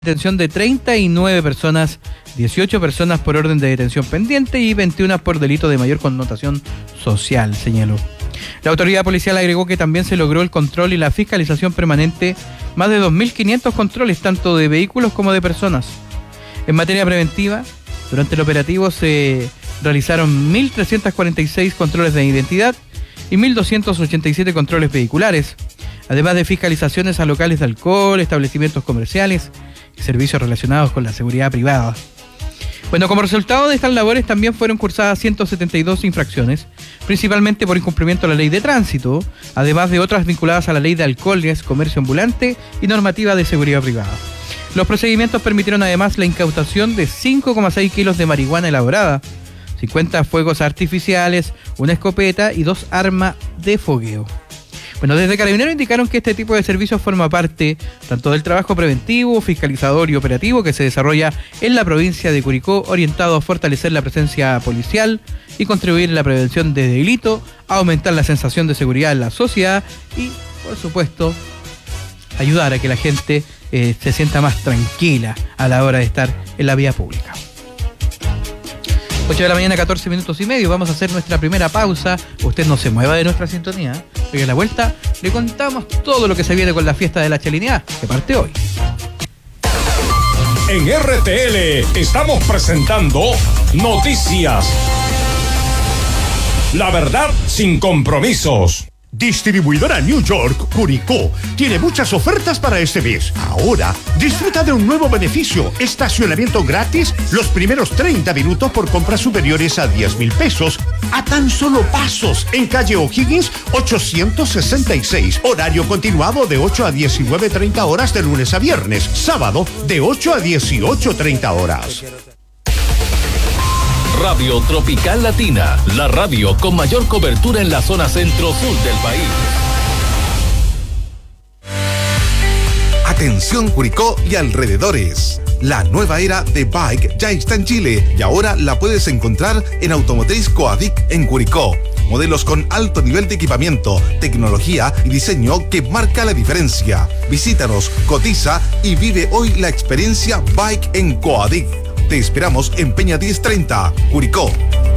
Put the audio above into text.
Detención de 39 personas, 18 personas por orden de detención pendiente y 21 por delito de mayor connotación social, señaló. La autoridad policial agregó que también se logró el control y la fiscalización permanente, más de 2.500 controles tanto de vehículos como de personas. En materia preventiva, durante el operativo se realizaron 1.346 controles de identidad y 1.287 controles vehiculares, además de fiscalizaciones a locales de alcohol, establecimientos comerciales y servicios relacionados con la seguridad privada. Bueno, como resultado de estas labores también fueron cursadas 172 infracciones, principalmente por incumplimiento de la ley de tránsito, además de otras vinculadas a la ley de alcoholes, comercio ambulante y normativa de seguridad privada. Los procedimientos permitieron además la incautación de 5,6 kilos de marihuana elaborada, 50 fuegos artificiales, una escopeta y 2 armas de fogueo. Bueno, desde Carabineros indicaron que este tipo de servicios forma parte tanto del trabajo preventivo, fiscalizador y operativo que se desarrolla en la provincia de Curicó, orientado a fortalecer la presencia policial y contribuir en la prevención de delito, a aumentar la sensación de seguridad en la sociedad y, por supuesto, ayudar a que la gente se sienta más tranquila a la hora de estar en la vía pública. 8 de la mañana, 14 minutos y medio. Vamos a hacer nuestra primera pausa. Usted no se mueva de nuestra sintonía. Porque a la vuelta le contamos todo lo que se viene con la fiesta de la Chalinidad, que parte hoy. En RTL estamos presentando Noticias. La verdad sin compromisos. Distribuidora New York, Curicó, tiene muchas ofertas para este mes. Ahora, disfruta de un nuevo beneficio: estacionamiento gratis los primeros 30 minutos por compras superiores a 10,000 pesos, a tan solo pasos, en calle O'Higgins 866. Horario continuado de 8 a 19:30 horas de lunes a viernes. Sábado, de 8 a 18:30 horas. Radio Tropical Latina, la radio con mayor cobertura en la zona centro-sur del país. Atención Curicó y alrededores. La nueva era de Bike ya está en Chile y ahora la puedes encontrar en Automotriz Coadic en Curicó. Modelos con alto nivel de equipamiento, tecnología y diseño que marca la diferencia. Visítanos, cotiza y vive hoy la experiencia Bike en Coadic. Te esperamos en Peña 1030, Curicó.